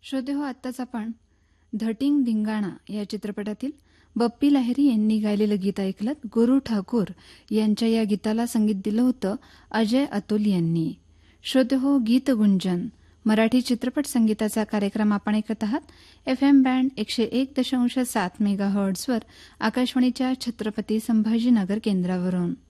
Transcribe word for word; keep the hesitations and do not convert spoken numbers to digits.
श्रोते हो, आत्ताच आपण धटिंग धिंगाणा या चित्रपटातील बप्पी लाहिरी यांनी गायलेलं गीत ऐकलं. गुरु ठाकूर यांच्या या गीताला संगीत दिलं होतं अजय अतुल यांनी. श्रोते हो, गीत गुंजन मराठी चित्रपट संगीताचा कार्यक्रम आपण ऐकत आहात. एफ एम बँड एकशे एक दशांश सात मेगा हर्ट्झवर आकाशवाणीच्या छत्रपती संभाजीनगर केंद्रावरून.